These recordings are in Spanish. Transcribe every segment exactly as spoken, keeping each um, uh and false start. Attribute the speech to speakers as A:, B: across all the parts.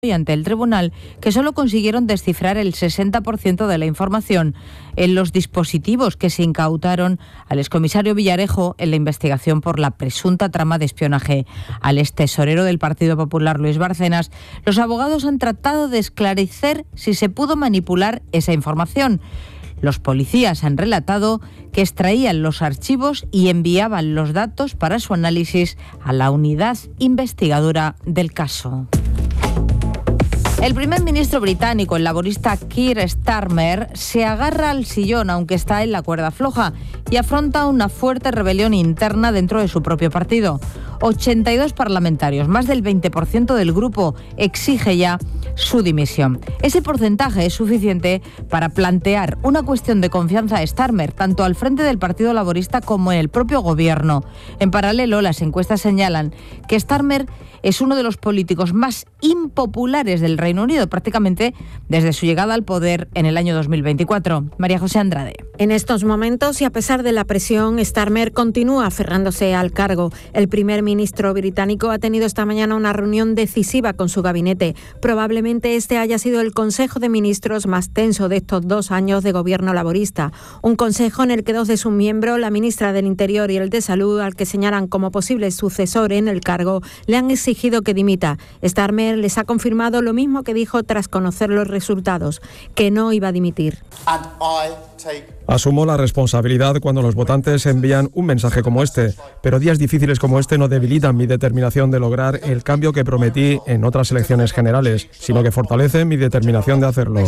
A: y ante el tribunal que solo consiguieron descifrar el sesenta por ciento de la información en los dispositivos que se incautaron al excomisario Villarejo en la investigación por la presunta trama de espionaje al extesorero del Partido Popular, Luis Bárcenas. Los abogados han tratado de esclarecer si se pudo manipular esa información. Los policías han relatado que extraían los archivos y enviaban los datos para su análisis a la unidad investigadora del caso. El primer ministro británico, el laborista Keir Starmer, se agarra al sillón, aunque está en la cuerda floja, y afronta una fuerte rebelión interna dentro de su propio partido. ochenta y dos parlamentarios, más del veinte por ciento del grupo, exige ya su dimisión. Ese porcentaje es suficiente para plantear una cuestión de confianza a Starmer, tanto al frente del Partido Laborista como en el propio gobierno. En paralelo, las encuestas señalan que Starmer es uno de los políticos más impopulares del Reino Unido, prácticamente desde su llegada al poder en el año dos mil veinticuatro. María José Andrade.
B: En estos momentos, y a pesar de la presión, Starmer continúa aferrándose al cargo. El primer ministro británico ha tenido esta mañana una reunión decisiva con su gabinete. Probablemente este haya sido el Consejo de Ministros más tenso de estos dos años de gobierno laborista. Un consejo en el que dos de sus miembros, la ministra del Interior y el de Salud, al que señalan como posible sucesor en el cargo, le han exigido que dimita. Starmer les ha confirmado lo mismo que dijo tras conocer los resultados, que no iba a dimitir.
C: Asumo la responsabilidad cuando los votantes envían un mensaje como este, pero días difíciles como este no debilitan mi determinación de lograr el cambio que prometí en otras elecciones generales, sino que fortalecen mi determinación de hacerlo.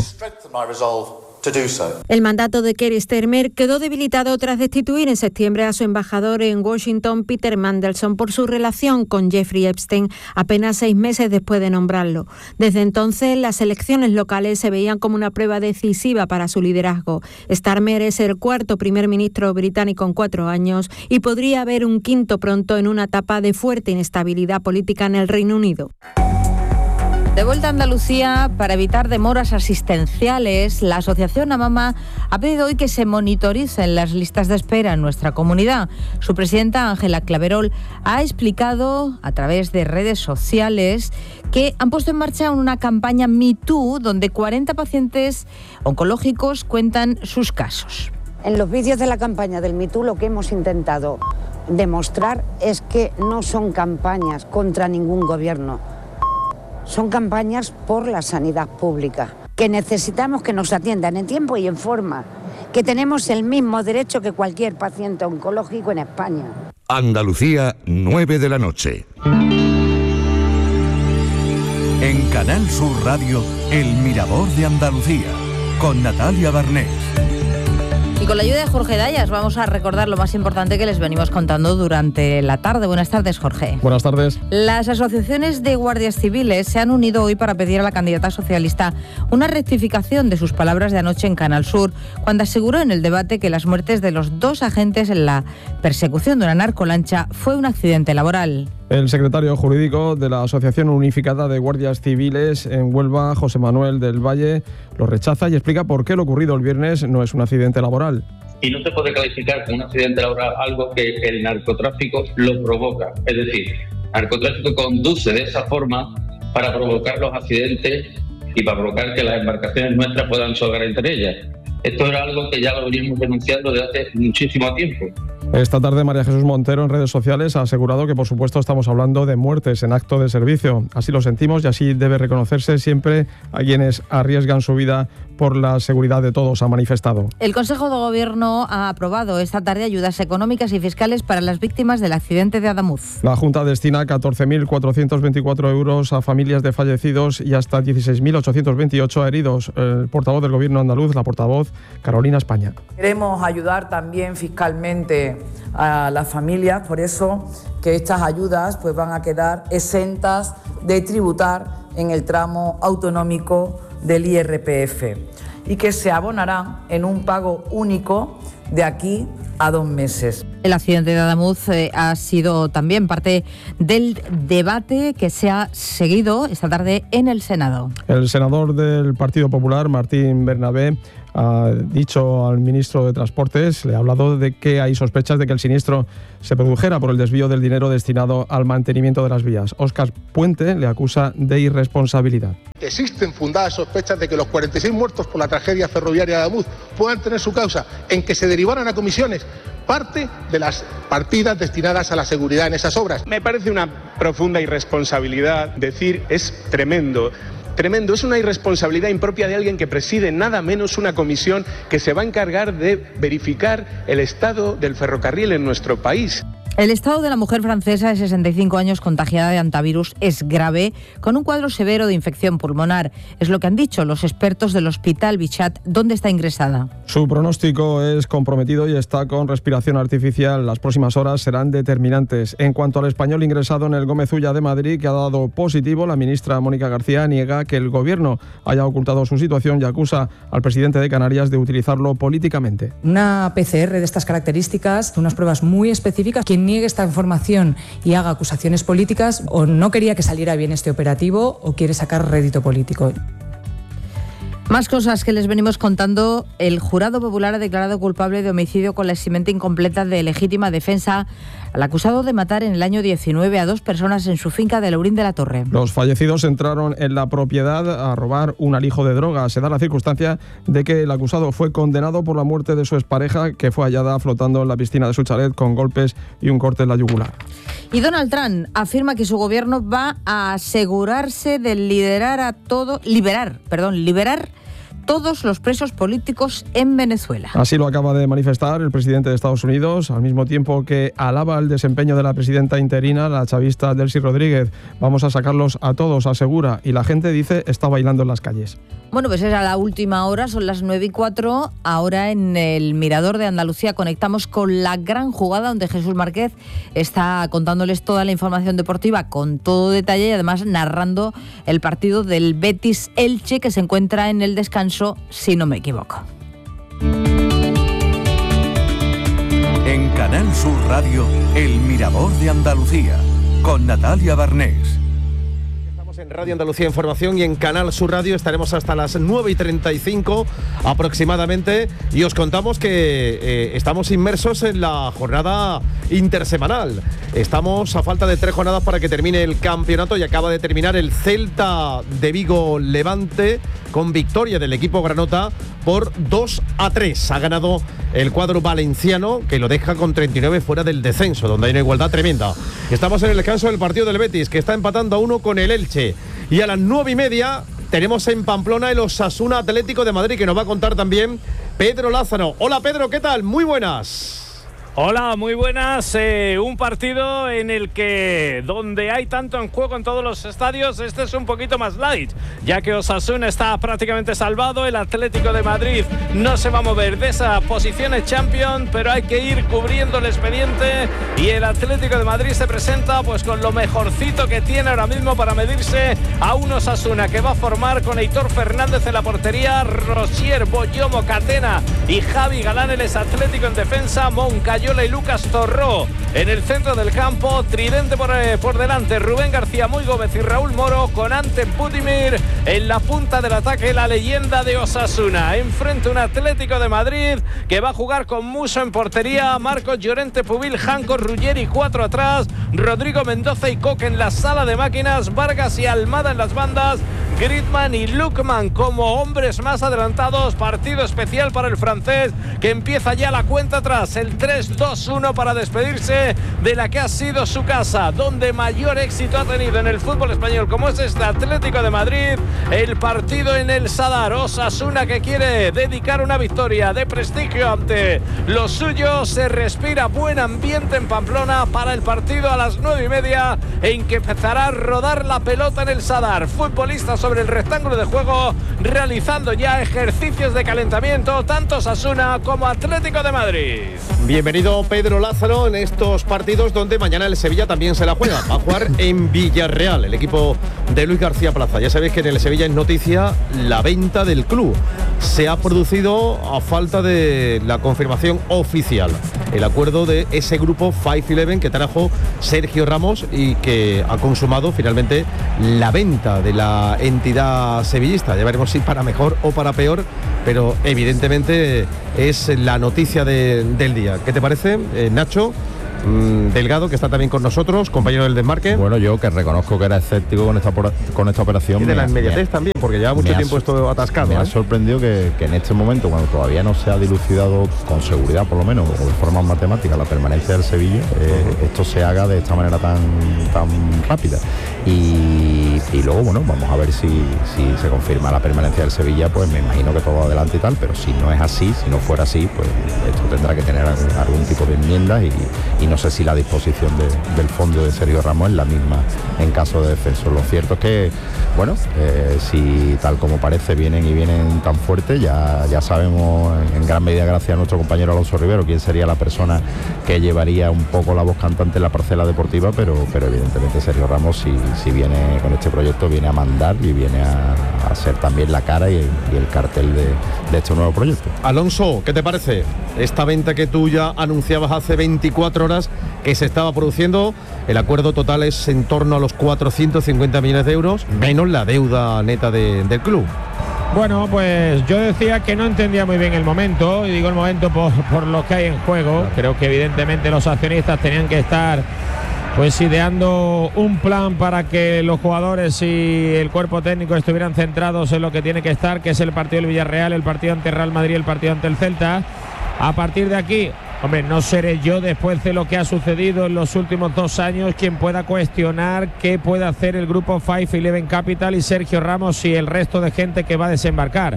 B: El mandato de Keir Starmer quedó debilitado tras destituir en septiembre a su embajador en Washington, Peter Mandelson, por su relación con Jeffrey Epstein, apenas seis meses después de nombrarlo. Desde entonces, las elecciones locales se veían como una prueba decisiva para su liderazgo. Starmer es el cuarto primer ministro británico en cuatro años y podría haber un quinto pronto en una etapa de fuerte inestabilidad política en el Reino Unido.
A: De vuelta a Andalucía, para evitar demoras asistenciales, la Asociación AMAMA ha pedido hoy que se monitoricen las listas de espera en nuestra comunidad. Su presidenta, Ángela Claverol, ha explicado a través de redes sociales que han puesto en marcha una campaña Me Too, donde cuarenta pacientes oncológicos cuentan sus casos.
D: En los vídeos de la campaña del Me Too lo que hemos intentado demostrar es que no son campañas contra ningún gobierno. Son campañas por la sanidad pública, que necesitamos que nos atiendan en tiempo y en forma, que tenemos el mismo derecho que cualquier paciente oncológico en España.
E: Andalucía, nueve de la noche. En Canal Sur Radio, El Mirador de Andalucía, con Natalia Barnés.
A: Y con la ayuda de Jorge Dayas vamos a recordar lo más importante que les venimos contando durante la tarde. Buenas tardes, Jorge.
C: Buenas tardes.
A: Las asociaciones de guardias civiles se han unido hoy para pedir a la candidata socialista una rectificación de sus palabras de anoche en Canal Sur, cuando aseguró en el debate que las muertes de los dos agentes en la persecución de una narcolancha fue un accidente laboral.
C: El secretario jurídico de la Asociación Unificada de Guardias Civiles en Huelva, José Manuel del Valle, lo rechaza y explica por qué lo ocurrido el viernes no es un accidente laboral.
F: Y no se puede calificar como un accidente laboral algo que el narcotráfico lo provoca. Es decir, el narcotráfico conduce de esa forma para provocar los accidentes y para provocar que las embarcaciones nuestras puedan chocar entre ellas. Esto era algo que ya lo veníamos denunciando desde hace muchísimo tiempo.
C: Esta tarde María Jesús Montero en redes sociales ha asegurado que por supuesto estamos hablando de muertes en acto de servicio. Así lo sentimos y así debe reconocerse siempre a quienes arriesgan su vida por la seguridad de todos, ha manifestado.
A: El Consejo de Gobierno ha aprobado esta tarde ayudas económicas y fiscales para las víctimas del accidente de Adamuz.
C: La Junta destina catorce mil cuatrocientos veinticuatro euros a familias de fallecidos y hasta dieciséis mil ochocientos veintiocho a heridos. El portavoz del Gobierno andaluz, la portavoz Carolina España.
G: Queremos ayudar también fiscalmente a las familias, por eso que estas ayudas pues van a quedar exentas de tributar en el tramo autonómico del I R P F y que se abonarán en un pago único de aquí a dos meses.
A: El accidente de Adamuz eh, ha sido también parte del debate que se ha seguido esta tarde en el Senado.
C: El senador del Partido Popular, Martín Bernabé, ha dicho al ministro de Transportes, le ha hablado de que hay sospechas de que el siniestro se produjera por el desvío del dinero destinado al mantenimiento de las vías. Óscar Puente le acusa de irresponsabilidad.
H: Existen fundadas sospechas de que los cuarenta y seis muertos por la tragedia ferroviaria de Ademuz puedan tener su causa en que se derivaran a comisiones parte de las partidas destinadas a la seguridad en esas obras.
I: Me parece una profunda irresponsabilidad decir es tremendo. Tremendo, es una irresponsabilidad impropia de alguien que preside nada menos una comisión que se va a encargar de verificar el estado del ferrocarril en nuestro país.
A: El estado de la mujer francesa de sesenta y cinco años contagiada de antivirus es grave, con un cuadro severo de infección pulmonar. Es lo que han dicho los expertos del Hospital Bichat, donde está ingresada.
C: Su pronóstico es comprometido y está con respiración artificial. Las próximas horas serán determinantes. En cuanto al español ingresado en el Gómez Ulla de Madrid, que ha dado positivo, la ministra Mónica García niega que el gobierno haya ocultado su situación y acusa al presidente de Canarias de utilizarlo políticamente.
J: Una P C R de estas características, unas pruebas muy específicas. Quien niegue esta información y haga acusaciones políticas o no quería que saliera bien este operativo o quiere sacar rédito político.
A: Más cosas que les venimos contando. El jurado popular ha declarado culpable de homicidio con la eximente incompleta de legítima defensa al acusado de matar en el año diecinueve a dos personas en su finca de Laurín de la Torre.
C: Los fallecidos entraron en la propiedad a robar un alijo de droga. Se da la circunstancia de que el acusado fue condenado por la muerte de su expareja, que fue hallada flotando en la piscina de su chalet con golpes y un corte en la yugular.
A: Y Donald Trump afirma que su gobierno va a asegurarse de liderar a todo, liberar, perdón, liberar todos los presos políticos en Venezuela.
C: Así lo acaba de manifestar el presidente de Estados Unidos, al mismo tiempo que alaba el desempeño de la presidenta interina, la chavista Delcy Rodríguez. Vamos a sacarlos a todos, asegura, y la gente dice está bailando en las calles.
A: Bueno, pues es a la última hora, son las nueve y cuatro. Ahora en el Mirador de Andalucía conectamos con la gran jugada donde Jesús Márquez está contándoles toda la información deportiva con todo detalle y además narrando el partido del Betis Elche, que se encuentra en el descanso, si no me equivoco.
E: En Canal Sur Radio, El Mirador de Andalucía, con Natalia Barnés.
K: En Radio Andalucía Información y en Canal Sur Radio estaremos hasta las nueve y treinta y cinco aproximadamente y os contamos que eh, estamos inmersos en la jornada intersemanal. Estamos a falta de tres jornadas para que termine el campeonato y acaba de terminar el Celta de Vigo Levante con victoria del equipo granota por dos a tres. Ha ganado el cuadro valenciano, que lo deja con treinta y nueve fuera del descenso, donde hay una igualdad tremenda. Estamos en el descanso del partido del Betis, que está empatando a uno con el Elche. Y a las nueve y media tenemos en Pamplona el Osasuna Atlético de Madrid, que nos va a contar también Pedro Lázaro. Hola Pedro, ¿qué tal? Muy buenas.
L: Hola, muy buenas. Eh, un partido en el que, donde hay tanto en juego en todos los estadios, este es un poquito más light, ya que Osasuna está prácticamente salvado. El Atlético de Madrid no se va a mover de esa posición de Champions, pero hay que ir cubriendo el expediente y el Atlético de Madrid se presenta pues con lo mejorcito que tiene ahora mismo para medirse a un Osasuna que va a formar con Heitor Fernández en la portería, Rosier, Boyomo, Catena y Javi Galán. El Atlético en defensa, Moncayola y Lucas Torró en el centro del campo, tridente por, eh, por delante, Rubén García Muy Gómez y Raúl Moro, con Ante Budimir en la punta del ataque, la leyenda de Osasuna. Enfrente un Atlético de Madrid que va a jugar con Muso en portería, Marcos Llorente, Pubil, Janco, Ruggeri, cuatro atrás, Rodrigo Mendoza y Coque en la sala de máquinas, Vargas y Almada en las bandas, Griezmann y Lukman como hombres más adelantados. Partido especial para el francés, que empieza ya la cuenta atrás, el tres dos uno para despedirse de la que ha sido su casa, donde mayor éxito ha tenido en el fútbol español como es este Atlético de Madrid. El partido en el Sadar, Osasuna que quiere dedicar una victoria de prestigio ante los suyos. Se respira buen ambiente en Pamplona para el partido a las nueve y media, en que empezará a rodar la pelota en el Sadar. Futbolistas sobre el rectángulo de juego realizando ya ejercicios de calentamiento, tanto Osasuna como Atlético de Madrid.
K: Bienvenido Bienvenido Pedro Lázaro en estos partidos donde mañana el Sevilla también se la juega. Va a jugar en Villarreal, el equipo de Luis García Plaza. Ya sabéis que en el Sevilla es noticia la venta del club. Se ha producido a falta de la confirmación oficial el acuerdo de ese grupo Five Eleven que trajo Sergio Ramos y que ha consumado finalmente la venta de la entidad sevillista. Ya veremos si para mejor o para peor, pero evidentemente es la noticia de, del día. ¿Qué te parece, eh, Nacho? Delgado, que está también con nosotros, compañero del Desmarque.
M: Bueno, yo que reconozco que era escéptico con esta, con esta operación.
K: Y de la inmediatez también, porque lleva mucho tiempo esto atascado.
M: Me
K: ¿eh?
M: ha sorprendido que, que en este momento, cuando todavía no se ha dilucidado con seguridad, por lo menos, o de forma matemática, la permanencia del Sevilla, eh, uh-huh. esto se haga de esta manera tan, tan rápida. Y, y luego, bueno, vamos a ver si, si se confirma la permanencia del Sevilla, pues me imagino que todo adelante y tal, pero si no es así, si no fuera así, pues esto tendrá que tener algún, algún tipo de enmiendas y, y no sé si la disposición de, del fondo de Sergio Ramos es la misma en caso de descenso. Lo cierto es que, bueno, eh, si tal como parece vienen y vienen tan fuerte, ya, ya sabemos en, en gran medida gracias a nuestro compañero Alonso Rivero quién sería la persona que llevaría un poco la voz cantante en la parcela deportiva, pero, pero evidentemente Sergio Ramos si, si viene con este proyecto viene a mandar y viene a, a ser también la cara y, y el cartel de, de este nuevo proyecto.
K: Alonso, ¿qué te parece esta venta que tú ya anunciabas hace veinticuatro horas que se estaba produciendo? El acuerdo total es en torno a los cuatrocientos cincuenta millones de euros, menos la deuda neta de, del club.
N: Bueno, pues yo decía que no entendía muy bien el momento, y digo el momento por, por lo que hay en juego. Creo que evidentemente los accionistas tenían que estar pues ideando un plan para que los jugadores y el cuerpo técnico estuvieran centrados en lo que tiene que estar, que es el partido del Villarreal, el partido ante el Real Madrid, el partido ante el Celta. A partir de aquí, hombre, no seré yo, después de lo que ha sucedido en los últimos dos años, quien pueda cuestionar qué puede hacer el grupo Five Eleven Capital y Sergio Ramos y el resto de gente que va a desembarcar.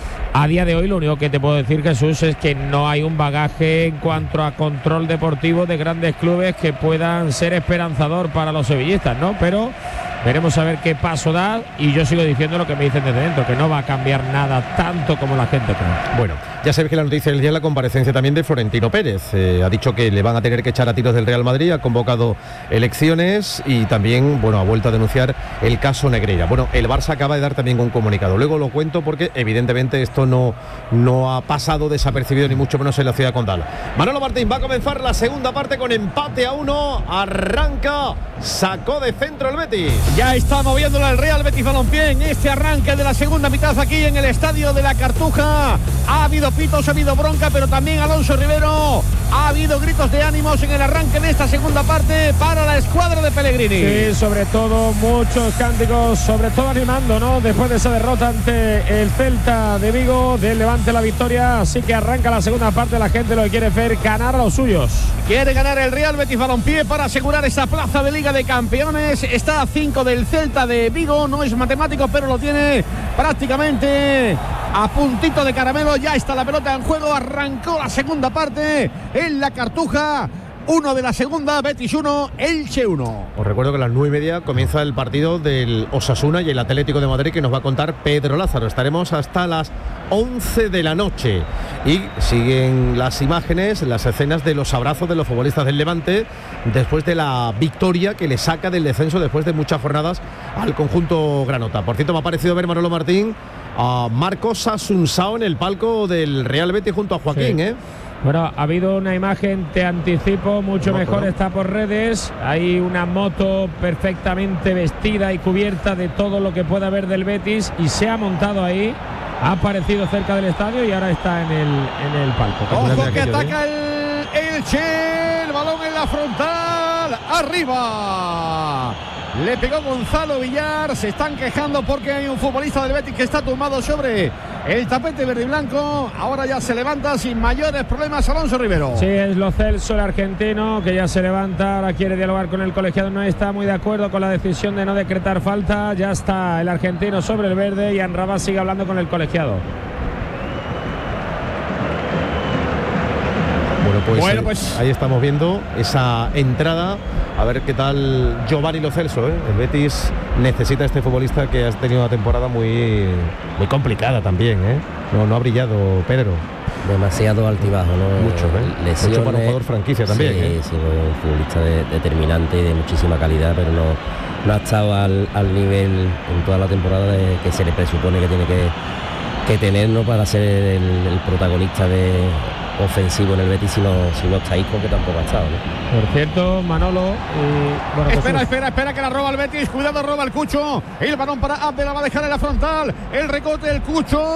N: A día de hoy lo único que te puedo decir, Jesús, es que no hay un bagaje en cuanto a control deportivo de grandes clubes que puedan ser esperanzador para los sevillistas, ¿no? Pero veremos a ver qué paso da, y yo sigo diciendo lo que me dicen desde dentro, que no va a cambiar nada tanto como la gente cree.
K: Bueno, ya sabes que la noticia del día es la comparecencia también de Florentino Pérez. Eh, ha dicho que le van a tener que echar a tiros del Real Madrid, ha convocado elecciones y también, bueno, ha vuelto a denunciar el caso Negreira. Bueno, el Barça acaba de dar también un comunicado. Luego lo cuento porque evidentemente esto no, no ha pasado desapercibido ni mucho menos en la ciudad condal. Manolo Martín, va a comenzar la segunda parte con empate a uno. Arranca, sacó de centro el Betis.
O: Ya está moviéndola el Real Betis Balompié en este arranque de la segunda mitad aquí en el estadio de la Cartuja. Ha habido pitos, ha habido bronca, pero también Alonso Rivero, ha habido gritos de ánimos en el arranque de esta segunda parte para la escuadra de Pellegrini.
N: Sí, sobre todo muchos cánticos, sobre todo animando, ¿no? Después de esa derrota ante el Celta de Vigo, del Levante la victoria, así que arranca la segunda parte, la gente lo que quiere ver ganar a los suyos.
O: Quiere ganar el Real Betis Balompié para asegurar esa plaza de Liga de Campeones. Está a cinco del Celta de Vigo, no es matemático, pero lo tiene prácticamente a puntito de caramelo. Ya está la pelota en juego, arrancó la segunda parte en la Cartuja. Uno de la segunda, Betis uno, Elche uno.
K: Os recuerdo que a las nueve y media comienza el partido del Osasuna y el Atlético de Madrid, que nos va a contar Pedro Lázaro. Estaremos hasta las once de la noche y siguen las imágenes, las escenas de los abrazos de los futbolistas del Levante después de la victoria que le saca del descenso después de muchas jornadas al conjunto granota. Por cierto, me ha parecido ver, Manolo Martín, a Marcos Asunsao en el palco del Real Betis junto a Joaquín, sí. ¿eh?
N: Bueno, ha habido una imagen, te anticipo, mucho moto, mejor, ¿no? Está por redes. Hay una moto perfectamente vestida y cubierta de todo lo que pueda haber del Betis y se ha montado ahí. Ha aparecido cerca del estadio y ahora está en el, en el palco.
O: Ojo que ataca el Elche, el balón en la frontal, arriba. Le pegó Gonzalo Villar, se están quejando porque hay un futbolista del Betis que está tumbado sobre el tapete verde y blanco. Ahora ya se levanta sin mayores problemas Alonso Rivero.
N: Sí, es Lo Celso, el argentino, que ya se levanta, ahora quiere dialogar con el colegiado, no está muy de acuerdo con la decisión de no decretar falta. Ya está el argentino sobre el verde y Anrabás sigue hablando con el colegiado.
K: Bueno, pues, bueno, pues ahí estamos viendo esa entrada. A ver qué tal Giovanni Lo Celso, ¿eh? El Betis necesita a este futbolista que ha tenido una temporada muy, muy complicada también, ¿eh? No, no ha brillado, Pedro.
P: demasiado altibajo, ¿no?
K: Mucho, ¿eh?
P: Lesiones,
K: mucho para un jugador franquicia también.
P: Sí,
K: ¿eh?
P: sí, un futbolista de, determinante y de muchísima calidad, pero no, no ha estado al, al nivel en toda la temporada de, que se le presupone que tiene que, que tener, ¿no? Para ser el, el protagonista de ofensivo en el Betis, si no, si no está Isco, que tampoco ha estado, ¿no?
N: Por cierto, Manolo y, bueno,
O: espera,
N: Jesús.
O: espera, espera que la roba el Betis. Cuidado, roba el Cucho. El balón para Abde, la va a dejar en la frontal. El recote, el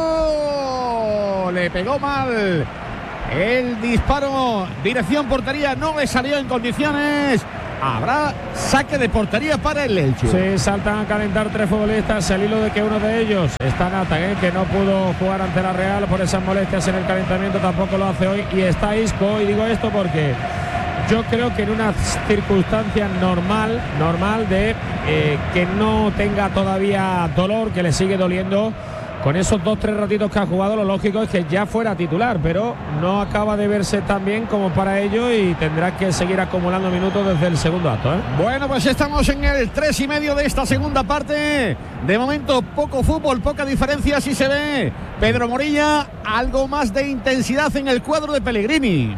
O: Cucho. Le pegó mal. El disparo, dirección portería, no le salió en condiciones. Habrá saque de portería para el Elche.
N: Sí, saltan a calentar tres futbolistas al hilo de que uno de ellos está Nathan, ¿eh? que no pudo jugar ante la Real por esas molestias en el calentamiento, tampoco lo hace hoy, y está Isco. Y digo esto porque yo creo que en una circunstancia normal, normal de eh, que no tenga todavía dolor, que le sigue doliendo, con esos dos, tres ratitos que ha jugado, lo lógico es que ya fuera titular, pero no acaba de verse tan bien como para ello y tendrá que seguir acumulando minutos desde el segundo acto, ¿eh?
O: Bueno, pues estamos en el tres y medio de esta segunda parte. De momento, poco fútbol, poca diferencia, así se ve. Pedro Morilla, algo más de intensidad en el cuadro de Pellegrini.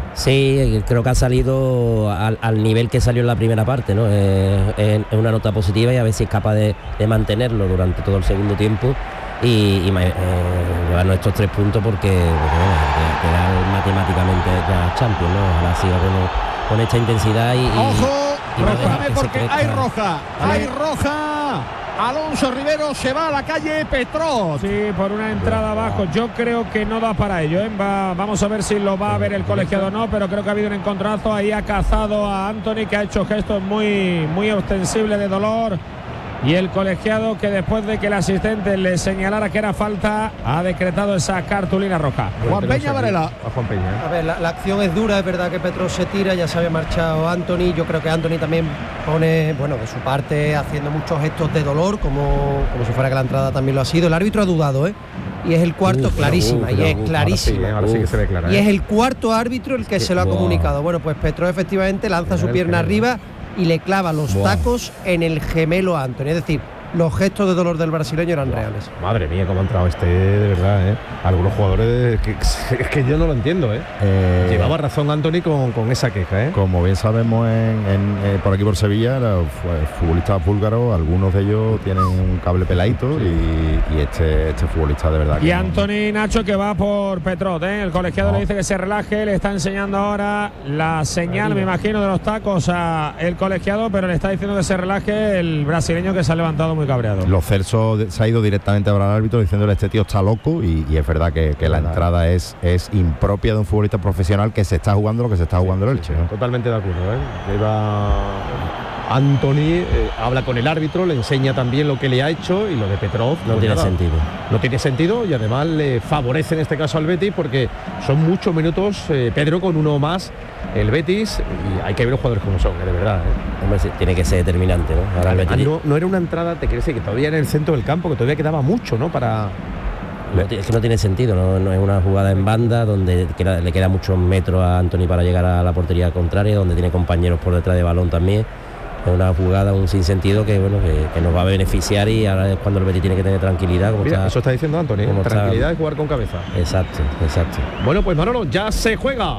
P: Sí, creo que ha salido al, al nivel que salió en la primera parte, ¿no? Eh, es una nota positiva y a ver si es capaz de, de mantenerlo durante todo el segundo tiempo. y, y eh, llevarnos estos tres puntos porque, porque bueno, quedar matemáticamente ya Champions, ¿no? Ojalá siga con, con esta intensidad y...
O: ¡Ojo!
P: Y, y
O: Rójame porque hay roja, hay roja. Alonso Rivero se va a la calle Petrov.
N: Sí, por una entrada abajo. Yo creo que no da para ello, ¿eh? Va, vamos a ver si lo va a ver el colegiado o no, pero creo que ha habido un encontronazo. Ahí ha cazado a Anthony, que ha hecho gestos muy, muy ostensibles de dolor. Y el colegiado, que después de que el asistente le señalara que era falta, ha decretado esa cartulina roja.
O: Juan Peña Varela.
K: A Juan Peña.
Q: A ver, la, la acción es dura, es verdad que Petrov se tira, ya se había marchado Anthony. Yo creo que Anthony también pone, bueno, de su parte, haciendo muchos gestos de dolor, como, como si fuera que la entrada también lo ha sido. El árbitro ha dudado, ¿eh? Y es el cuarto,
K: Uf,
Q: clarísima,
K: uf,
Q: y es
K: uf,
Q: clarísima.
K: Ahora sí, ahora sí que se ve clara,
Q: Y
K: ¿eh?
Q: es el cuarto árbitro el que
K: Sí,
Q: se lo ha
K: wow.
Q: comunicado. Bueno, pues Petrov efectivamente lanza su pierna arriba y le clava los
K: Wow.
Q: tacos en el gemelo a Anthony. Es decir, los gestos de dolor del brasileño eran reales.
K: Madre mía, cómo ha entrado este, de verdad, ¿eh? Algunos jugadores que, es que yo no lo entiendo, ¿eh?
M: Eh,
K: Llevaba razón Anthony con, con esa queja, ¿eh?
M: Como bien sabemos en, en, eh, por aquí por Sevilla, los futbolistas búlgaros, algunos de ellos tienen un cable peladito y, y este, este futbolista de verdad que
N: Y
M: no.
N: Anthony Nacho, que va por Petrov, ¿eh? El colegiado
M: No.
N: le dice que se relaje, le está enseñando ahora la señal, me imagino, de los tacos a el colegiado, pero le está diciendo que se relaje el brasileño, que se ha levantado muy cabreado.
M: Los Celso de- se ha ido directamente a hablar al árbitro diciéndole este tío está loco y, y es verdad que, que la entrada es, es impropia de un futbolista profesional que se está jugando lo que se está jugando el Elche, ¿no?
K: Totalmente de acuerdo, ¿eh? Lleva Anthony, eh, habla con el árbitro, le enseña también lo que le ha hecho y lo de Petrov
P: No tiene sentido.
K: No tiene sentido y además le favorece en este caso al Betis porque son muchos minutos, eh, Pedro, con uno más el Betis y hay que ver los jugadores como son, eh, de verdad, ¿eh?
P: Hombre, sí, tiene que ser determinante, ¿no? Ahora el
K: Además,
P: Betis-
K: no, no era una entrada, te quiero decir que todavía en el centro del campo, que todavía quedaba mucho, ¿no? Para...
P: No, es que no tiene sentido, ¿no? No es una jugada en banda donde queda- le queda muchos metros a Anthony para llegar a la portería contraria, donde tiene compañeros por detrás de balón también. Es una jugada, un sinsentido que bueno que, que nos va a beneficiar y ahora es cuando el Betis tiene que tener tranquilidad. Como
K: Mira,
P: está,
K: eso está diciendo Anthony,
P: como
K: tranquilidad
P: está-
K: y jugar con cabeza.
P: Exacto, exacto.
K: Bueno, pues Manolo, ya se juega.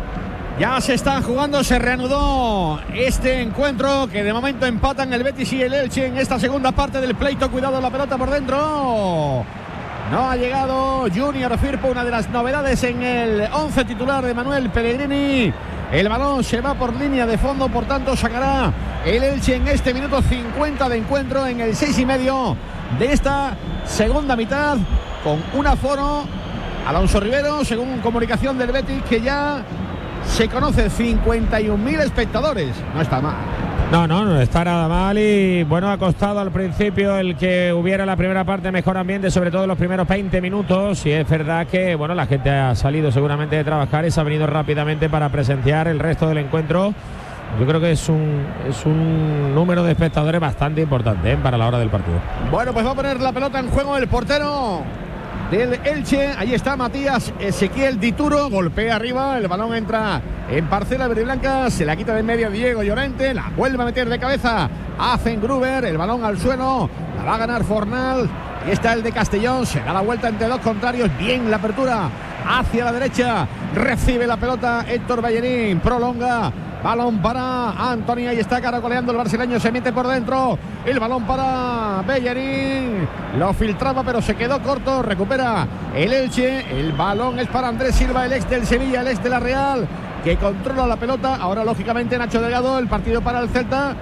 O: Ya se está jugando, se reanudó este encuentro que de momento empatan el Betis y el Elche en esta segunda parte del pleito. Cuidado la pelota por dentro. No ha llegado Junior Firpo, una de las novedades en el once titular de Manuel Pellegrini. El balón se va por línea de fondo, por tanto sacará el Elche en este minuto cincuenta de encuentro, en el seis y medio de esta segunda mitad, con un aforo. Alonso Rivero, según comunicación del Betis, que ya se conoce cincuenta y un mil espectadores. No está mal.
N: No, no, no está nada mal y bueno, ha costado al principio el que hubiera la primera parte mejor ambiente, sobre todo en los primeros veinte minutos, y es verdad que bueno, la gente ha salido seguramente de trabajar y se ha venido rápidamente para presenciar el resto del encuentro. Yo creo que es un, es un número de espectadores bastante importante, ¿eh? Para la hora del partido.
O: Bueno, pues va a poner la pelota en juego el portero del Elche. Ahí está Matías Ezequiel Dituro, golpea arriba, el balón entra en parcela verde y blanca, se la quita de en medio Diego Llorente, la vuelve a meter de cabeza Hacen Gruber, el balón al suelo, la va a ganar Fornal. Ahí está el de Castellón, se da la vuelta entre dos contrarios, bien la apertura hacia la derecha, recibe la pelota Héctor Bellerín, prolonga, balón para Antoni, ahí está caracoleando el brasileño, se mete por dentro, el balón para Bellerín, lo filtraba pero se quedó corto, recupera el Elche, el balón es para Andrés Silva, el ex del Sevilla, el ex de la Real, que controla la pelota, ahora lógicamente Nacho Delgado, el partido para el Celta.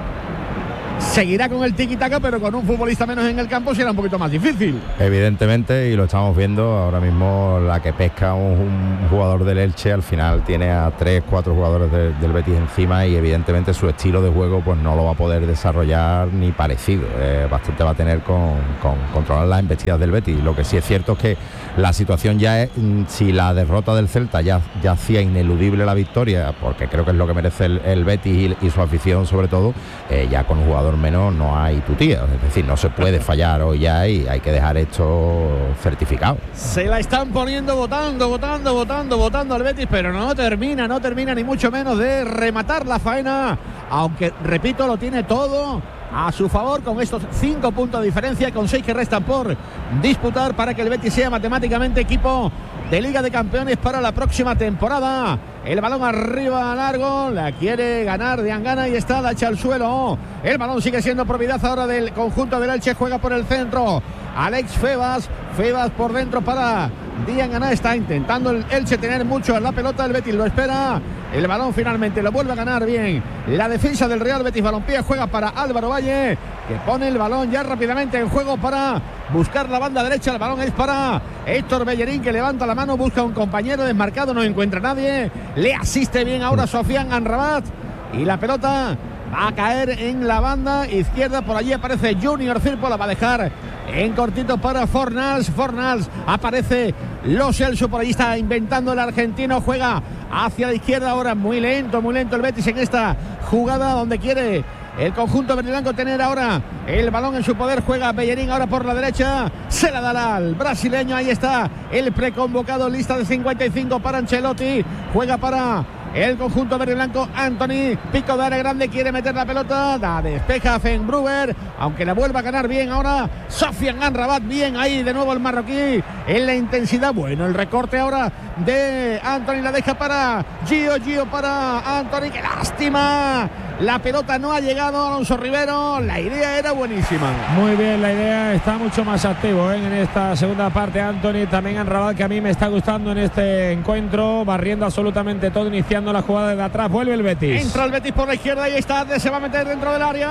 O: Seguirá con el tiki-taka, pero con un futbolista menos en el campo será un poquito más difícil.
M: Evidentemente, y lo estamos viendo ahora mismo, la que pesca un, un jugador del Elche al final tiene a tres, cuatro jugadores de, del Betis encima, y evidentemente su estilo de juego pues no lo va a poder desarrollar ni parecido. Eh, bastante va a tener con, con controlar las embestidas del Betis. Lo que sí es cierto es que la situación ya es, si la derrota del Celta ya, ya hacía ineludible la victoria, porque creo que es lo que merece el, el Betis y, y su afición sobre todo, eh, ya con un jugador menos no hay tutía, es decir, no se puede fallar hoy ya y hay que dejar esto certificado.
O: Se la están poniendo votando, votando, votando, votando al Betis, pero no termina, no termina ni mucho menos de rematar la faena, aunque, repito, lo tiene todo a su favor con estos cinco puntos de diferencia, con seis que restan por disputar para que el Betis sea matemáticamente equipo de Liga de Campeones para la próxima temporada. El balón arriba largo, la quiere ganar Diangana y está, la echa al suelo. El balón sigue siendo propiedad ahora del conjunto del Elche, juega por el centro Alex Febas, Febas por dentro para Diangana, está intentando el Elche tener mucho en la pelota, el Betis lo espera, el balón finalmente lo vuelve a ganar bien la defensa del Real Betis Balompié, juega para Álvaro Valle, que pone el balón ya rápidamente en juego para buscar la banda derecha, el balón es para Héctor Bellerín, que levanta la mano, busca un compañero desmarcado, no encuentra a nadie, le asiste bien ahora Sofian Amrabat y la pelota va a caer en la banda izquierda, por allí aparece Junior Firpo, la va a dejar en cortito para Fornals, Fornals aparece Lo Celso, por allí está inventando el argentino, juega hacia la izquierda ahora, muy lento, muy lento el Betis en esta jugada donde quiere el conjunto verdiblanco tener ahora el balón en su poder, juega Bellerín ahora por la derecha, se la dará al brasileño, ahí está el preconvocado, lista de cincuenta y cinco para Ancelotti, juega para el conjunto verde y blanco, Antoni, pico de área grande, quiere meter la pelota, la despeja Fenbruber, aunque la vuelva a ganar bien ahora Sofian Amrabat, bien ahí de nuevo el marroquí, en la intensidad, bueno, el recorte ahora de Antoni, la deja para Gio, Gio para Antoni, qué lástima, la pelota no ha llegado, Alonso Rivero, la idea era buenísima.
N: Muy bien, la idea, está mucho más activo ¿eh? en esta segunda parte Antoni, también Amrabat, que a mí me está gustando en este encuentro, barriendo absolutamente todo, iniciando la jugada de atrás, vuelve el Betis.
O: Entra el Betis por la izquierda y está, se va a meter dentro del área,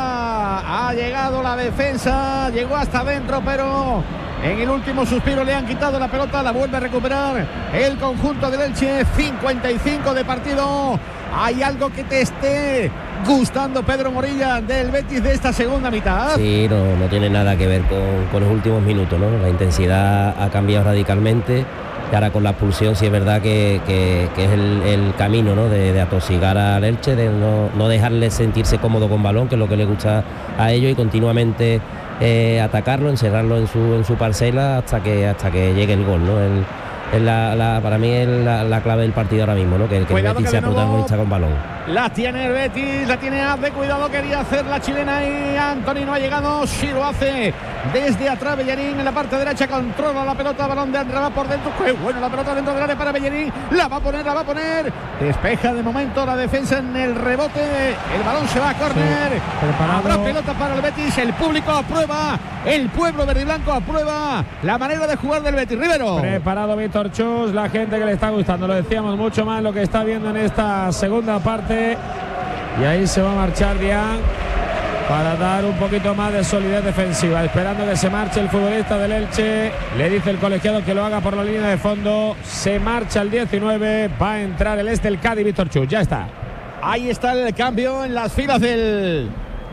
O: ha llegado la defensa, llegó hasta adentro, pero en el último suspiro le han quitado la pelota, la vuelve a recuperar el conjunto del Elche, cincuenta y cinco de partido. ¿Hay algo que te esté gustando, Pedro Morilla, del Betis de esta segunda mitad?
P: Sí, no, no tiene nada que ver con, con los últimos minutos, ¿no? La intensidad ha cambiado radicalmente. Y ahora con la expulsión sí es verdad que, que, que es el, el camino, ¿no? de, de atosigar al Elche, de no, no dejarle sentirse cómodo con balón, que es lo que le gusta a ellos, y continuamente eh, atacarlo, encerrarlo en su, en su parcela hasta que, hasta que llegue el gol, ¿no? El, es la, la, para mí es la, la clave del partido ahora mismo, ¿no? que, que el Betis sea protagonista con balón.
O: La tiene el Betis, la tiene Abde, cuidado, quería hacer la chilena y Antoni no ha llegado, sí lo hace desde atrás Bellerín en la parte derecha, controla la pelota, balón de Amrabat por dentro, qué bueno la pelota dentro del área para Bellerín, la va a poner, la va a poner, despeja de momento la defensa en el rebote, el balón se va a córner, sí, habrá pelota para el Betis, el público aprueba, el pueblo verde y blanco aprueba la manera de jugar del Betis. Rivero.
N: Preparado Víctor Chus, la gente que le está gustando, lo decíamos mucho más lo que está viendo en esta segunda parte. Y ahí se va a marchar Dian para dar un poquito más de solidez defensiva, esperando que se marche el futbolista del Elche. Le dice el colegiado que lo haga por la línea de fondo. Se marcha el diecinueve, va a entrar el este del Cádiz, Víctor Chus, ya está.
O: Ahí está el cambio en las filas del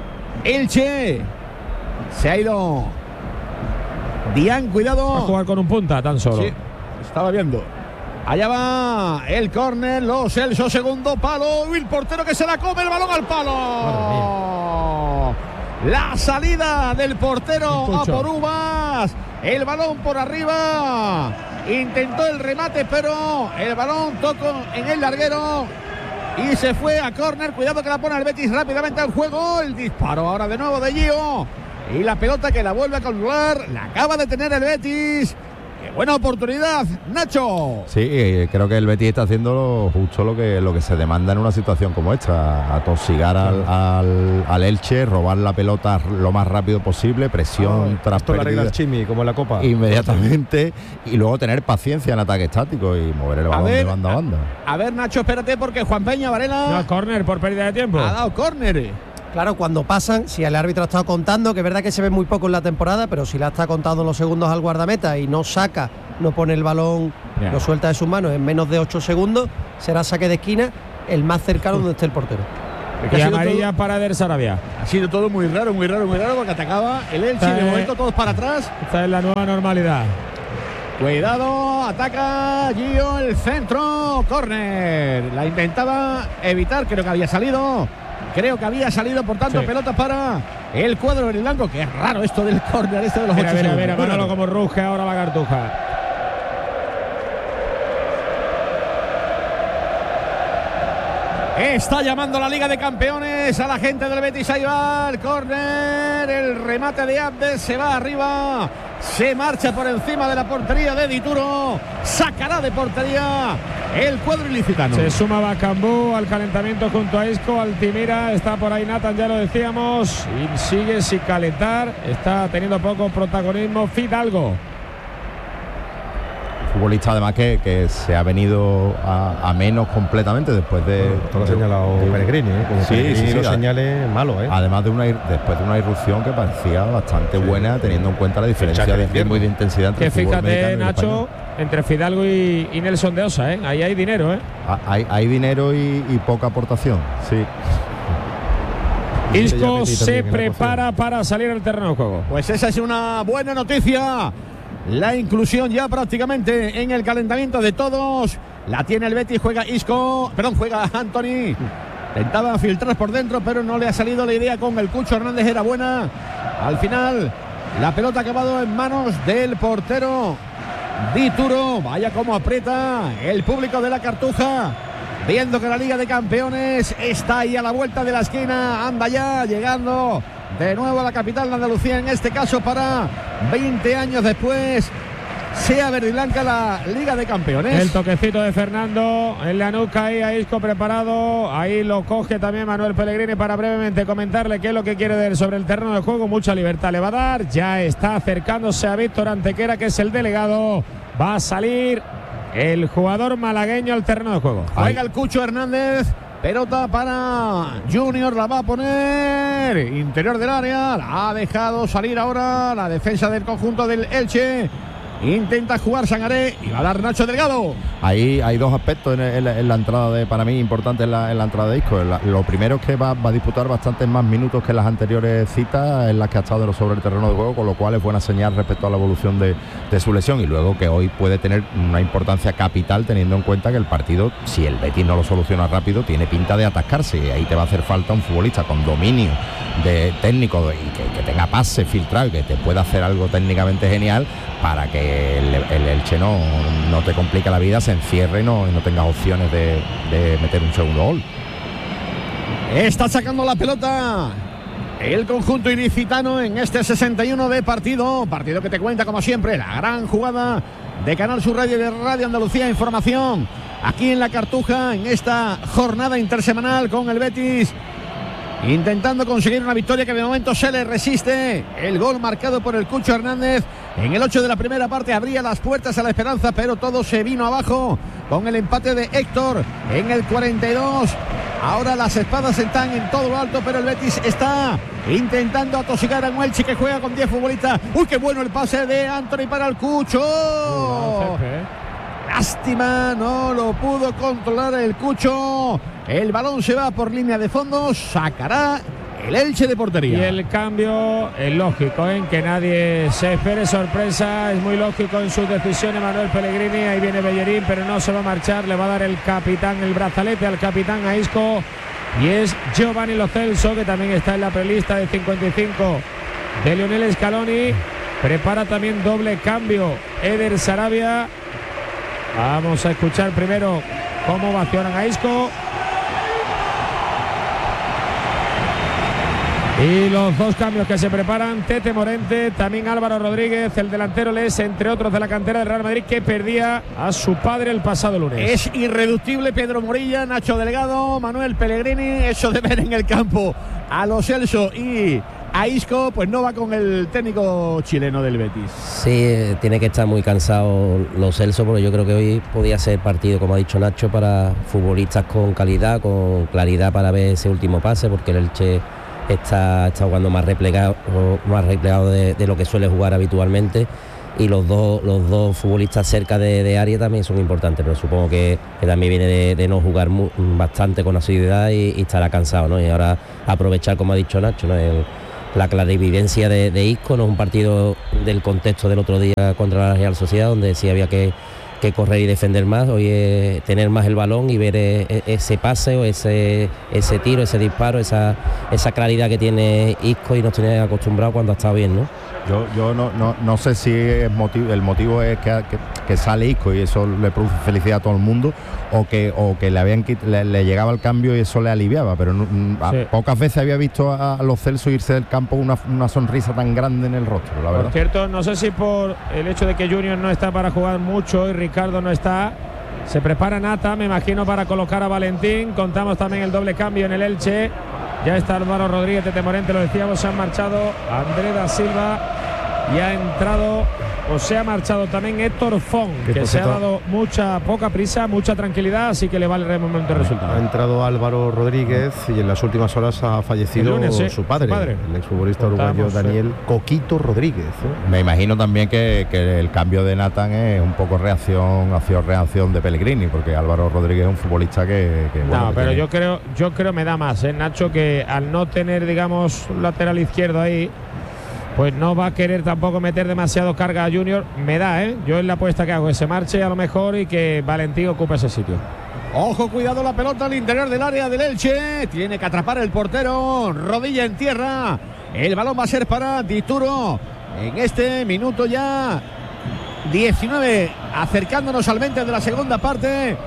O: Elche. Se ha ido Dian, cuidado.
N: Va a jugar con un punta tan solo.
O: Sí, estaba viendo. Allá va el córner, Lo Celso, segundo palo, el portero que se la come, el balón al palo. La salida del portero a por Uvas, el balón por arriba, intentó el remate, pero el balón tocó en el larguero y se fue a córner. Cuidado que la pone el Betis rápidamente al juego, el disparo ahora de nuevo de Gio y la pelota que la vuelve a controlar, la acaba de tener el Betis. Buena oportunidad, Nacho.
M: Sí, eh, creo que el Betis está haciendo justo lo que lo que se demanda en una situación como esta, atosigar al, al, al Elche, robar la pelota lo más rápido posible, presión
K: oh,
M: tras
K: esto
M: pérdida,
K: la regla del Chimi, como en la Copa.
M: Inmediatamente, y luego tener paciencia en ataque estático y mover el balón
O: ver,
M: de banda a banda.
O: A, a ver, Nacho, espérate, porque Juan Peña Varela...
N: No, córner por pérdida de tiempo.
O: Ha dado córner.
Q: Claro, cuando pasan, si el árbitro ha estado contando, que es verdad que se ve muy poco en la temporada, pero si la está contando los segundos al guardameta y no saca, no pone el balón, yeah. lo suelta de sus manos en menos de ocho segundos, será saque de esquina el más cercano donde esté el portero.
N: Y amarilla todo, para Eder Sarabia.
O: Ha sido todo muy raro, muy raro, muy raro, porque atacaba el Elche, de momento todos para atrás.
N: Esta es la nueva normalidad.
O: Cuidado, ataca Gio, el centro, córner. La intentaba evitar, creo que había salido. Creo que había salido, por tanto, sí. pelota para el cuadro del blanco. Que es raro esto del córner, este de los
N: mira,
O: ocho
N: mira,
O: segundos.
N: Mira, Manolo como ruge ahora la Cartuja.
O: Está llamando la Liga de Campeones a la gente del Betis. Ahí va el córner, el remate de Abdes, se va arriba, se marcha por encima de la portería de Dituro, sacará de portería el cuadro ilicitano.
N: Se suma Bacambú al calentamiento junto a Isco, Altimira, está por ahí Nathan, ya lo decíamos, y sigue sin calentar, está teniendo poco protagonismo Fidalgo.
M: Futbolista además que, que se ha venido a, a menos completamente después de...
K: Bueno, esto lo ha señalado
M: de,
K: Pellegrini, ¿eh? Como
M: sí,
K: Pellegrini
M: sí, sí,
K: los señales malos, ¿eh?
M: Además de una después de una irrupción que parecía bastante sí, buena, teniendo en cuenta la diferencia de ritmo y de intensidad entre
N: que
M: el fútbol
N: fíjate, Nacho, entre Fidalgo y, y Nelson de Osa, ¿eh? Ahí hay dinero, ¿eh?
M: Hay, hay dinero y, y poca aportación, sí.
N: Isco se prepara para salir al terreno de juego.
O: Pues esa es una buena noticia. La inclusión ya prácticamente en el calentamiento de todos. La tiene el Betis, juega Isco, perdón, juega Anthony. Intentaba filtrar por dentro, pero no le ha salido la idea con el Cucho Hernández, era buena. Al final, la pelota ha acabado en manos del portero Dituro. Vaya como aprieta el público de la Cartuja, viendo que la Liga de Campeones está ahí a la vuelta de la esquina. Anda ya, llegando de nuevo a la capital de Andalucía, en este caso para veinte años después, sea verde y blanca la Liga de Campeones.
N: El toquecito de Fernando en la nuca, ahí a Isco preparado, ahí lo coge también Manuel Pellegrini para brevemente comentarle qué es lo que quiere ver sobre el terreno de juego. Mucha libertad le va a dar, ya está acercándose a Víctor Antequera, que es el delegado. Va a salir el jugador malagueño al terreno de juego.
O: Juega el Cucho Hernández. Pelota para Junior, la va a poner interior del área, la ha dejado salir ahora la defensa del conjunto del Elche. Intenta jugar Sangaré y va a dar Nacho Delgado.
M: Ahí hay dos aspectos en, en, en la entrada de, para mí, importantes en la, en la entrada de Isco. La, lo primero es que va, va a disputar bastantes más minutos que en las anteriores citas en las que ha estado sobre el terreno de juego, con lo cual es buena señal respecto a la evolución de, de su lesión, y luego que hoy puede tener una importancia capital, teniendo en cuenta que el partido, si el Betis no lo soluciona rápido, tiene pinta de atascarse, y ahí te va a hacer falta un futbolista con dominio de técnico y que, que tenga pase filtrado y que te pueda hacer algo técnicamente genial para que el, el Elche no, no te complique la vida, se encierre y no, y no tenga opciones de, de meter un segundo gol.
O: Está sacando la pelota el conjunto ilicitano en este sesenta y uno de partido. Partido que te cuenta, como siempre, la gran jugada de Canal Sur Radio y de Radio Andalucía Información, aquí en la Cartuja, en esta jornada intersemanal con el Betis, intentando conseguir una victoria que de momento se le resiste. El gol marcado por el Cucho Hernández en el ocho de la primera parte abría las puertas a la esperanza, pero todo se vino abajo con el empate de Héctor en el cuarenta y dos. Ahora las espadas están en todo lo alto, pero el Betis está intentando atosigar a un Elche que juega con diez futbolistas. ¡Uy, qué bueno el pase de Anthony para el Cucho! Uh, Lástima, no lo pudo controlar el Cucho. El balón se va por línea de fondo, sacará el Elche de portería.
N: Y el cambio es lógico, en ¿eh? que nadie se espere sorpresa, es muy lógico en sus decisiones Manuel Pellegrini. Ahí viene Bellerín, pero no se va a marchar, le va a dar el capitán el brazalete al capitán a Isco, y es Giovanni Lo Celso, que también está en la prelista de cincuenta y cinco de Lionel Scaloni. Prepara también doble cambio Eder Sarabia. Vamos a escuchar primero cómo ovacionan a Isco. Y los dos cambios que se preparan, Tete Morente, también Álvaro Rodríguez, el delantero Les, entre otros de la cantera del Real Madrid, que perdía a su padre el pasado lunes.
O: Es irreductible Pedro Morilla, Nacho Delgado, Manuel Pellegrini. Eso de ver en el campo a Lo Celso y a Isco, pues no va con el técnico chileno del Betis.
P: Sí, tiene que estar muy cansado Lo Celso, porque yo creo que hoy podía ser partido, como ha dicho Nacho, para futbolistas con calidad, con claridad para ver ese último pase, porque el Elche está, está jugando más replegado, más replegado de, de lo que suele jugar habitualmente, y los dos, los dos futbolistas cerca de, de área también son importantes, pero supongo que, que también viene de, de no jugar muy, bastante con asiduidad y, y estará cansado, ¿no? Y ahora aprovechar, como ha dicho Nacho, ¿no? El, la clarividencia de, de Isco, no es un partido del contexto del otro día contra la Real Sociedad, donde sí había que, que correr y defender más. Hoy es tener más el balón y ver e, ese pase o ese, ese tiro, ese disparo, esa, esa claridad que tiene Isco y nos tiene acostumbrado cuando ha estado bien, ¿no?
M: Yo, yo no, no, no sé si es motivo, el motivo es que, que, que sale Isco y eso le produce felicidad a todo el mundo, o que, o que le, habían, le, le llegaba el cambio y eso le aliviaba, pero no, a, sí. Pocas veces había visto a, a Lo Celso irse del campo una, una sonrisa tan grande en el rostro, la verdad.
N: Por cierto, no sé si por el hecho de que Junior no está para jugar mucho y Ricardo no está, se prepara Nata, me imagino, para colocar a Valentín. Contamos también el doble cambio en el Elche. Ya está Álvaro Rodríguez, Tete Morente, lo decíamos, se han marchado André da Silva y ha entrado, o se ha marchado también Héctor Font, que se ha dado mucha, poca prisa, mucha tranquilidad, así que le vale el momento de resultado.
K: Ha entrado Álvaro Rodríguez y en las últimas horas ha fallecido lunes, ¿eh? su, padre, su padre, el exfutbolista uruguayo Daniel eh. Coquito Rodríguez. ¿eh?
M: Me imagino también que, que el cambio de Nathan es un poco reacción, hacia reacción de Pellegrini, porque Álvaro Rodríguez es un futbolista que... que
N: no,
M: bueno,
N: pero
M: tiene...
N: yo creo, yo creo me da más, ¿eh, Nacho? Que al no tener, digamos, un lateral izquierdo ahí, pues no va a querer tampoco meter demasiado carga a Junior. Me da, ¿eh? Yo en la apuesta que hago, que se marche a lo mejor y que Valentín ocupe ese sitio.
O: Ojo, cuidado, la pelota al interior del área del Elche. Tiene que atrapar el portero. Rodilla en tierra. El balón va a ser para Dituro. En este minuto ya diecinueve, acercándonos al veinte de la segunda parte.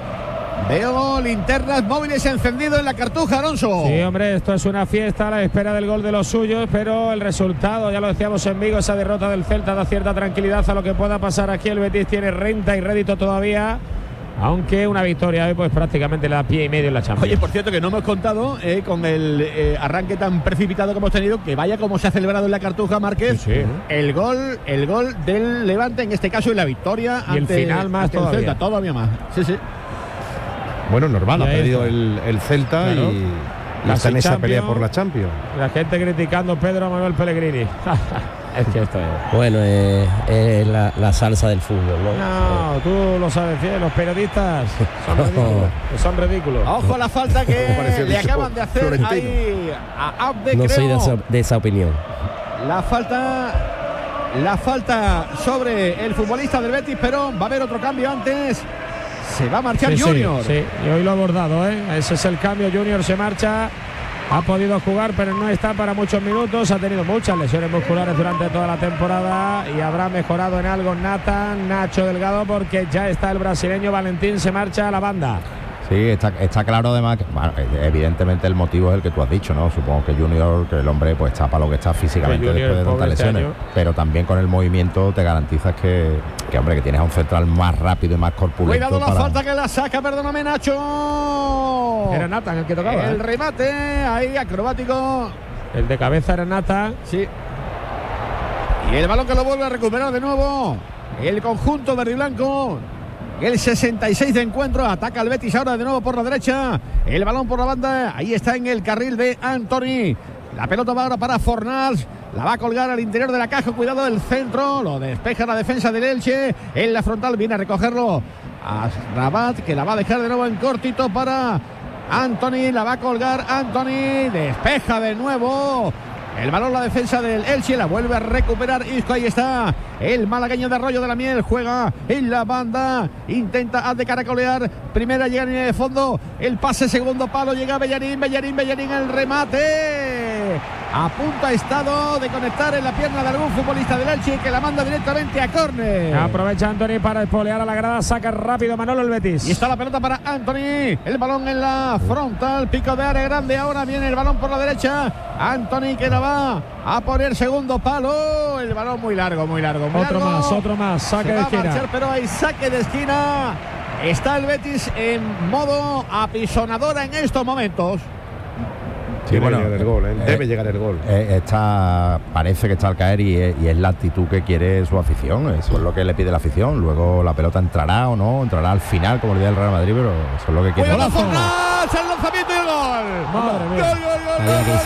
O: Veo linternas móviles encendido en la Cartuja, Alonso.
N: Sí, hombre, esto es una fiesta a la espera del gol de los suyos, pero el resultado, ya lo decíamos en Vigo, esa derrota del Celta da cierta tranquilidad a lo que pueda pasar aquí. El Betis tiene renta y rédito todavía, aunque una victoria hoy pues prácticamente le da pie y medio en la Champions.
O: Oye, por cierto, que no hemos contado eh, con el eh, arranque tan precipitado que hemos tenido, que vaya como se ha celebrado en la Cartuja, Márquez, sí, sí. el gol el gol del Levante, en este caso, y la victoria
N: y
O: ante,
N: el final más
O: ante
N: todavía.
O: el Celta, todavía más. Sí, sí.
K: Bueno, normal, ha perdido el, el Celta, claro. y, y está en esa pelea por la Champions.
N: La gente criticando a Pedro Manuel Pellegrini. Es que esto es...
P: Bueno, es eh, eh, la, la salsa del fútbol, ¿no?
N: No, eh. tú lo sabes bien, los periodistas son ridículos. Son ridículos.
O: Ojo a la falta que le acaban de hacer Florentino. Ahí a Abde,
P: no
O: creo.
P: soy de esa, de esa opinión.
O: La falta... La falta sobre el futbolista del Betis, pero va a haber otro cambio antes. Se va a marchar
N: sí,
O: Junior.
N: Sí, sí, y hoy lo ha abordado, ¿eh? Ese es el cambio. Junior se marcha. Ha podido jugar, pero no está para muchos minutos. Ha tenido muchas lesiones musculares durante toda la temporada y habrá mejorado en algo Nathan, Nacho Delgado, porque ya está el brasileño. Valentín se marcha a la banda.
M: Sí, está, está claro además que, bueno, evidentemente el motivo es el que tú has dicho, ¿no? Supongo que Junior, que el hombre pues está para lo que está físicamente
N: Junior,
M: después de tantas lesiones,
N: este
M: pero también con el movimiento te garantizas que, que hombre, que tienes a un central más rápido y más corpulento.
O: Cuidado la
M: para...
O: falta que la saca, perdóname, Nacho.
N: Era Nathan el que tocaba.
O: El
N: ¿eh?
O: remate ahí acrobático.
N: El de cabeza era Nathan.
O: Sí. Y el balón que lo vuelve a recuperar de nuevo el conjunto verde y blanco. El sesenta y seis de encuentro, ataca el Betis ahora de nuevo por la derecha. El balón por la banda, ahí está en el carril de Antony. La pelota va ahora para Fornals. La va a colgar al interior de la caja. Cuidado del centro. Lo despeja la defensa del Elche. En la frontal viene a recogerlo a Rabat, que la va a dejar de nuevo en cortito para Antony. La va a colgar Antony. Despeja de nuevo el balón, la defensa del Elche, la vuelve a recuperar Isco. Ahí está el malagueño de Arroyo de la Miel, juega en la banda, intenta de caracolear, primera llega en el fondo, el pase segundo palo, llega Bellarín, Bellarín, Bellarín, el remate que a punto ha estado de conectar en la pierna de algún futbolista del Elche que la manda directamente a córner.
N: Aprovecha Antony para espolear a la grada, saca rápido Manolo el Betis.
O: Y está la pelota para Antony, el balón en la frontal, pico de área grande, ahora viene el balón por la derecha, Antony que la va a poner segundo palo, el balón muy largo, muy largo, muy
N: Otro
O: largo.
N: más, otro más, saque
O: Se
N: de
O: va a
N: esquina.
O: marchar, pero hay saque de esquina. Está el Betis en modo apisonadora en estos momentos.
K: Sí,
R: Debe
K: bueno,
R: llegar el gol, ¿eh?
M: eh,
R: Debe llegar el gol.
M: Eh, está, parece que está al caer y, es- y es la actitud que quiere su afición. Eso es lo que le pide la afición. Luego la pelota entrará o no, entrará al final, como el día del Real Madrid, pero eso es lo que quiere.
O: ¡Cuidado, Fornals! ¡El lanzamiento y el gol!
N: Madre mía.
O: ¡Gol, gol, gol,
P: Sabía
O: gol,
P: que
O: gol,